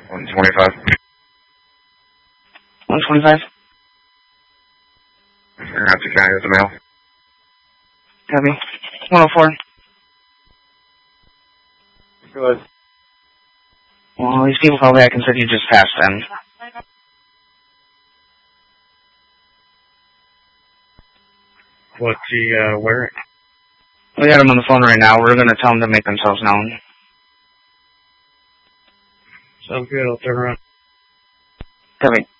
125. 125? Ramsey County with the mail. Copy. 104. Good. Well, these people called back and said you just passed them. What's he wearing? We got him on the phone right now. We're going to tell them to make themselves known. Sounds good. I'll turn around. Copy.